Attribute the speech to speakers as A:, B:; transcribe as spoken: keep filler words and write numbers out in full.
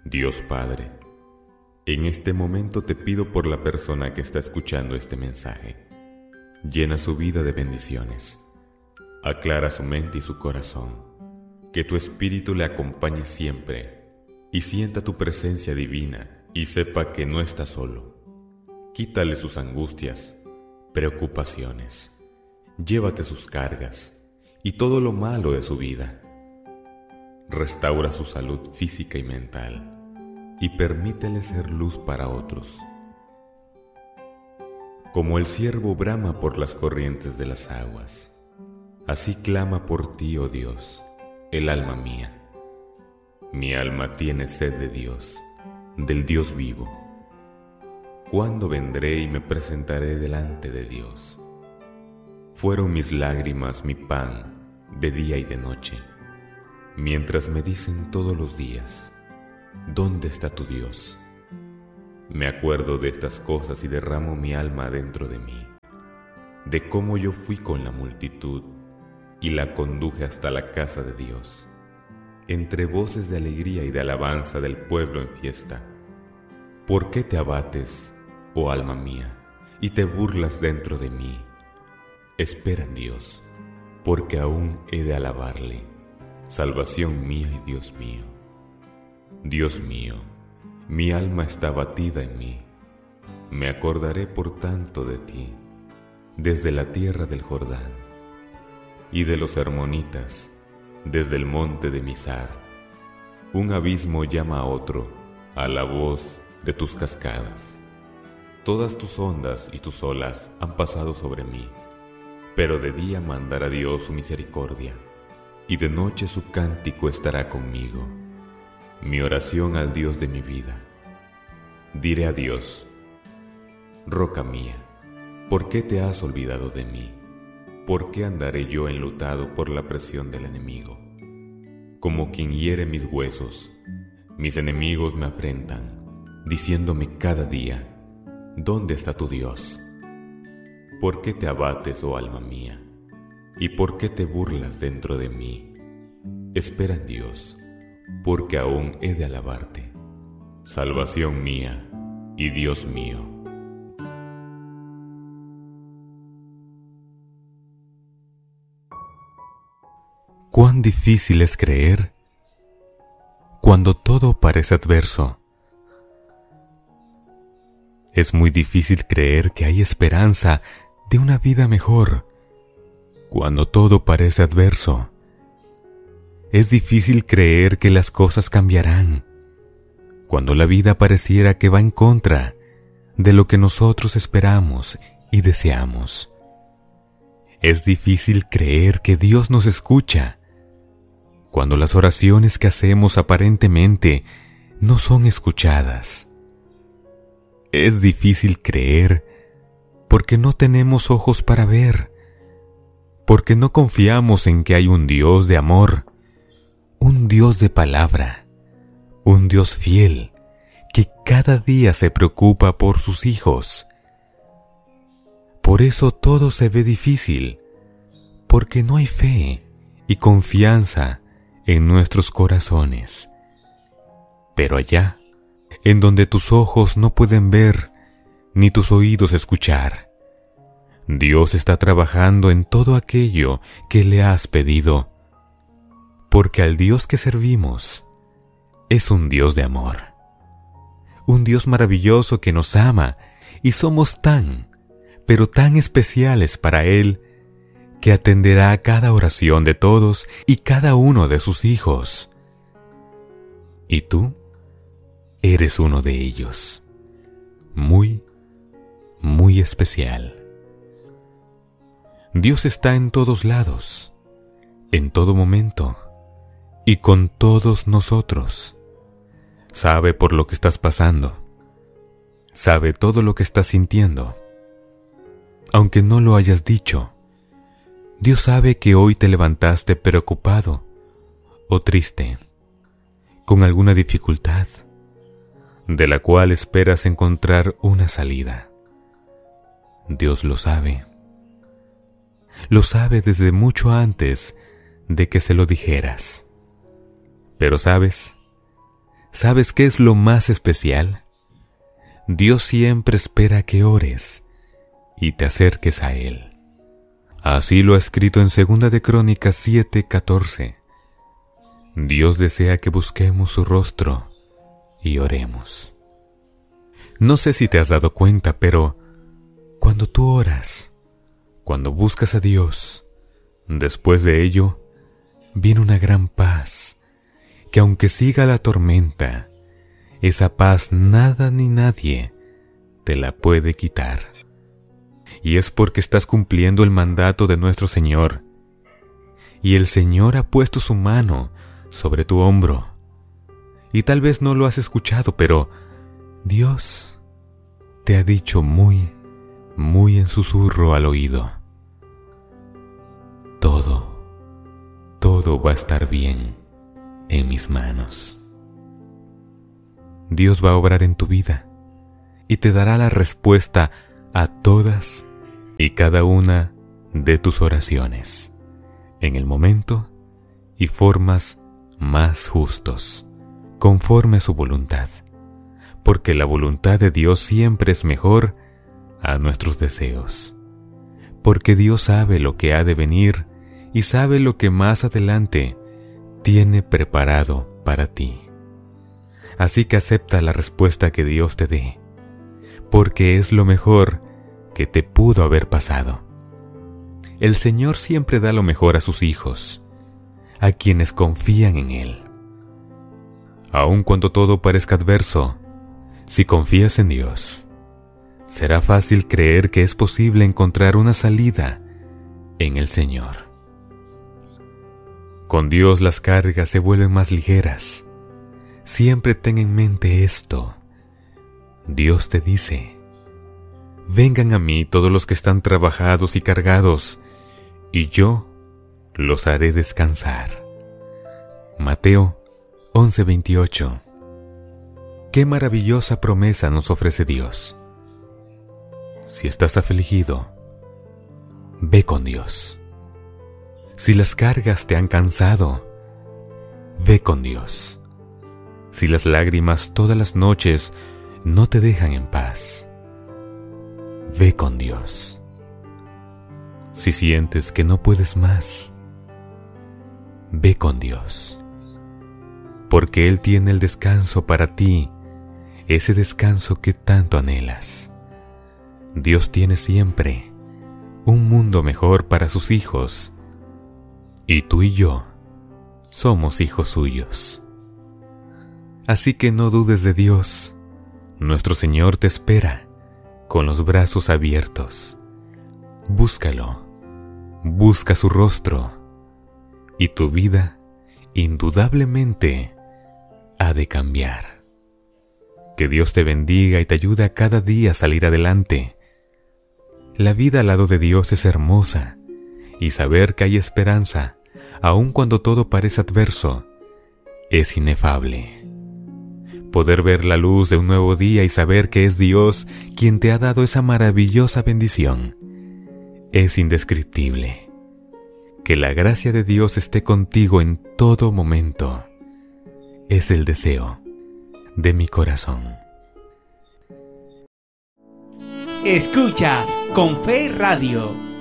A: Dios Padre, en este momento te pido por la persona que está escuchando este mensaje. Llena su vida de bendiciones. Aclara su mente y su corazón. Que tu espíritu le acompañe siempre y sienta tu presencia divina y sepa que no está solo. Quítale sus angustias, preocupaciones. Llévate sus cargas y todo lo malo de su vida. Restaura su salud física y mental y permítele ser luz para otros. Como el ciervo brama por las corrientes de las aguas, así clama por ti, oh Dios, el alma mía. Mi alma tiene sed de Dios, del Dios vivo. ¿Cuándo vendré y me presentaré delante de Dios? Fueron mis lágrimas mi pan de día y de noche, mientras me dicen todos los días, ¿dónde está tu Dios? Me acuerdo de estas cosas y derramo mi alma dentro de mí, de cómo yo fui con la multitud y la conduje hasta la casa de Dios, entre voces de alegría y de alabanza del pueblo en fiesta. ¿Por qué te abates, oh alma mía, y te burlas dentro de mí? Espera en Dios, porque aún he de alabarle, salvación mía y Dios mío. Dios mío, mi alma está abatida en mí. Me acordaré por tanto de ti, desde la tierra del Jordán, y de los hermonitas, desde el monte de Mizar. Un abismo llama a otro, a la voz de tus cascadas. Todas tus ondas y tus olas han pasado sobre mí, pero de día mandará Dios su misericordia, y de noche su cántico estará conmigo, mi oración al Dios de mi vida. Diré a Dios: roca mía, ¿por qué te has olvidado de mí? ¿Por qué andaré yo enlutado por la presión del enemigo? Como quien hiere mis huesos, mis enemigos me afrentan, diciéndome cada día: ¿dónde está tu Dios? ¿Por qué te abates, oh alma mía? ¿Y por qué te burlas dentro de mí? Espera en Dios, porque aún he de alabarte, salvación mía y Dios mío.
B: Cuán difícil es creer cuando todo parece adverso. Es muy difícil creer que hay esperanza de una vida mejor cuando todo parece adverso. Es difícil creer que las cosas cambiarán cuando la vida pareciera que va en contra de lo que nosotros esperamos y deseamos. Es difícil creer que Dios nos escucha cuando las oraciones que hacemos aparentemente no son escuchadas. Es difícil creer porque no tenemos ojos para ver, porque no confiamos en que hay un Dios de amor, un Dios de palabra, un Dios fiel que cada día se preocupa por sus hijos. Por eso todo se ve difícil, porque no hay fe y confianza en nuestros corazones. Pero allá, en donde tus ojos no pueden ver, ni tus oídos escuchar, Dios está trabajando en todo aquello que le has pedido, porque al Dios que servimos es un Dios de amor, un Dios maravilloso que nos ama, y somos tan, pero tan especiales para Él, que atenderá a cada oración de todos y cada uno de sus hijos. Y tú eres uno de ellos, muy, muy especial. Dios está en todos lados, en todo momento, y con todos nosotros. Sabe por lo que estás pasando, sabe todo lo que estás sintiendo. Aunque no lo hayas dicho, Dios sabe que hoy te levantaste preocupado o triste, con alguna dificultad, de la cual esperas encontrar una salida. Dios lo sabe. Lo sabe desde mucho antes de que se lo dijeras. Pero ¿sabes? ¿Sabes qué es lo más especial? Dios siempre espera que ores y te acerques a Él. Así lo ha escrito en Segunda de Crónicas siete catorce. Dios desea que busquemos su rostro y oremos. No sé si te has dado cuenta, pero cuando tú oras, cuando buscas a Dios, después de ello, viene una gran paz, que aunque siga la tormenta, esa paz nada ni nadie te la puede quitar. Y es porque estás cumpliendo el mandato de nuestro Señor, y el Señor ha puesto su mano sobre tu hombro. Y tal vez no lo has escuchado, pero Dios te ha dicho muy, muy en susurro al oído: todo, todo va a estar bien en mis manos. Dios va a obrar en tu vida y te dará la respuesta a todas y cada una de tus oraciones, en el momento y formas más justos, conforme a su voluntad, porque la voluntad de Dios siempre es mejor a nuestros deseos, porque Dios sabe lo que ha de venir y sabe lo que más adelante tiene preparado para ti. Así que acepta la respuesta que Dios te dé, porque es lo mejor que te pudo haber pasado. El Señor siempre da lo mejor a sus hijos, a quienes confían en Él. Aun cuando todo parezca adverso, si confías en Dios, será fácil creer que es posible encontrar una salida en el Señor. Con Dios las cargas se vuelven más ligeras. Siempre ten en mente esto. Dios te dice: vengan a mí todos los que están trabajados y cargados, y yo los haré descansar. Mateo once veintiocho. Qué maravillosa promesa nos ofrece Dios. Si estás afligido, ve con Dios. Si las cargas te han cansado, ve con Dios. Si las lágrimas todas las noches no te dejan en paz, ve con Dios. Si sientes que no puedes más, ve con Dios, porque Él tiene el descanso para ti, ese descanso que tanto anhelas. Dios tiene siempre un mundo mejor para sus hijos, y tú y yo somos hijos suyos. Así que no dudes de Dios. Nuestro Señor te espera con los brazos abiertos. Búscalo, busca su rostro, y tu vida indudablemente ha de cambiar. Que Dios te bendiga y te ayude a cada día a salir adelante. La vida al lado de Dios es hermosa, y saber que hay esperanza, aun cuando todo parece adverso, es inefable. Poder ver la luz de un nuevo día y saber que es Dios quien te ha dado esa maravillosa bendición es indescriptible. Que la gracia de Dios esté contigo en todo momento es el deseo de mi corazón.
C: Escuchas Con Fe Radio.